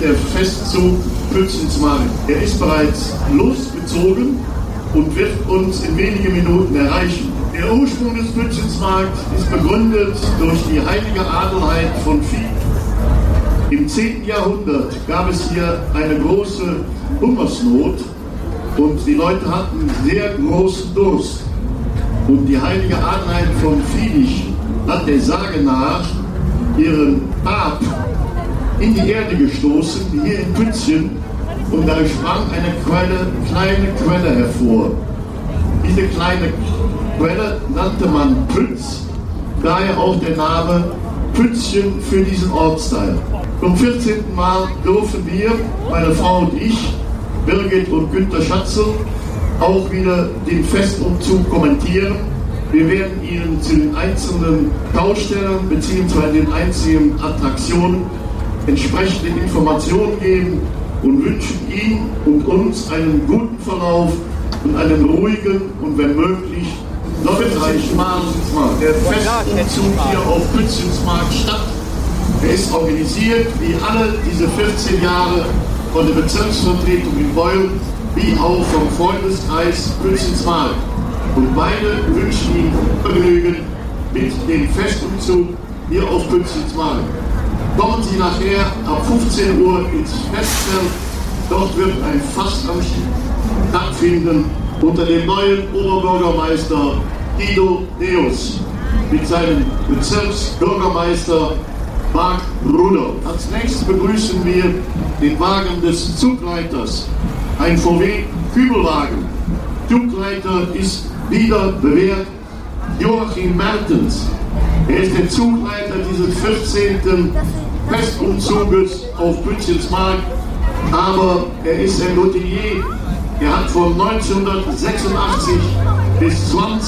Der Festzug Pützensmarkt. Er ist bereits losgezogen und wird uns in wenigen Minuten erreichen. Der Ursprung des Pützensmarkts ist begründet durch die heilige Adelheid von Vieh. Im 10. Jahrhundert gab es hier eine große Hungersnot und die Leute hatten sehr großen Durst. Und die heilige Adelheid von Vieh hat der Sage nach ihren Stab in die Erde gestoßen, hier in Pützchen, und da sprang eine kleine Quelle hervor. Diese kleine Quelle nannte man Pütz, daher auch der Name Pützchen für diesen Ortsteil. Zum 14. Mal dürfen wir, meine Frau und ich, Birgit und Günter Schatzel, auch wieder den Festumzug kommentieren. Wir werden Ihnen zu den einzelnen Baustellen bzw. den einzelnen Attraktionen entsprechende Informationen geben und wünschen Ihnen und uns einen guten Verlauf und einen ruhigen und wenn möglich noch reichen Markt. Der Festumzug hier auf Pützensmarkt statt. Er ist organisiert wie alle diese 14 Jahre von der Bezirksvertretung in Beul, wie auch vom Freundeskreis Pützensmarkt. Und beide wünschen Ihnen Vergnügen mit dem Festumzug hier auf Pützensmarkt. Kommen Sie nachher ab 15 Uhr ins Festfeld. Dort wird ein Fast am stattfinden unter dem neuen Oberbürgermeister Guido Deus mit seinem Bezirksbürgermeister Marc Ruder. Als nächstes begrüßen wir den Wagen des Zugleiters, ein VW Kübelwagen. Zugleiter ist wieder bewährt Joachim Mertens. Er ist der Zugleiter dieses 14. Festumzuges auf Pützensmarkt, aber er ist ein Routinier. Er hat von 1986 bis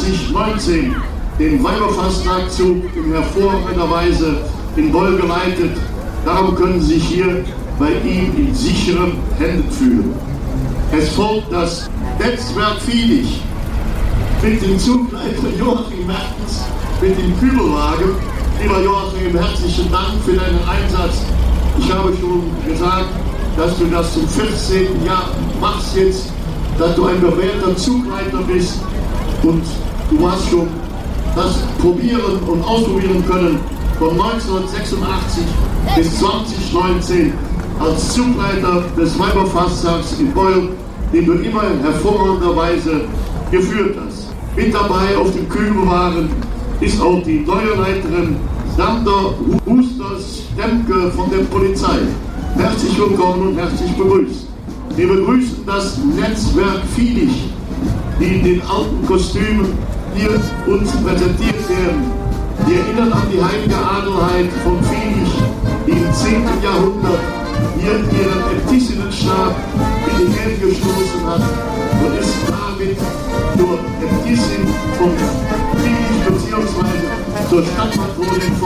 2019 den Weiberfastnachtzug in hervorragender Weise in Beul geleitet. Darum können Sie sich hier bei ihm in sicheren Händen fühlen. Es folgt das Netzwerk Vieh mit dem Zugleiter Joachim Mertens, mit dem Kübelwagen. Lieber Joachim, herzlichen Dank für deinen Einsatz. Ich habe schon gesagt, dass du das zum 14. Jahr machst jetzt, dass du ein bewährter Zugleiter bist und du hast schon das probieren und ausprobieren können von 1986 bis 2019 als Zugleiter des Weiberfasttags in Beul, den du immer in hervorragender Weise geführt hast. Mit dabei auf dem Kübelwagen ist auch die neue Leiterin Sander Husters-Stemke von der Polizei. Herzlich willkommen und herzlich begrüßt. Wir begrüßen das Netzwerk Vieh, die in den alten Kostümen hier uns präsentiert werden. Wir erinnern an die heilige Adelheid von Vieh, die im 10. Jahrhundert hier ihren Äbtissinnenstab in die Erde gestoßen hat und ist damit zur Äbtissin von Vieh bzw. zur Stadtpatronin von